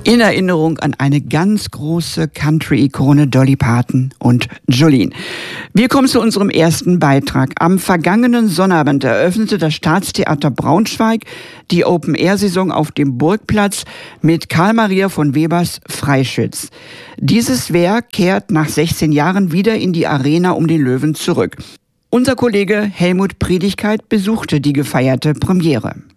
In Erinnerung an eine ganz große Country-Ikone Dolly Parton und Jolene. Wir kommen zu unserem ersten Beitrag. Am vergangenen Sonnabend eröffnete das Staatstheater Braunschweig die Open-Air-Saison auf dem Burgplatz mit Karl Maria von Webers Freischütz. Dieses Werk kehrt nach 16 Jahren wieder in die Arena um den Löwen zurück. Unser Kollege Helmut Priedigkeit besuchte die gefeierte Premiere.